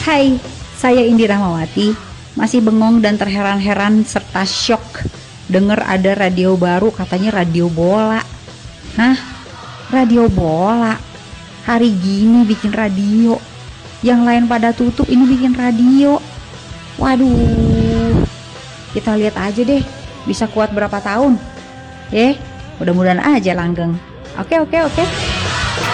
Hai, saya Indi Rahmawati. Masih bengong dan terheran-heran serta syok dengar ada radio baru, katanya radio bola. Hah? Radio bola? Hari gini bikin radio? Yang lain pada tutup, ini bikin radio. Waduh, kita lihat aja deh bisa kuat berapa tahun. Mudah-mudahan aja langgeng. Oke.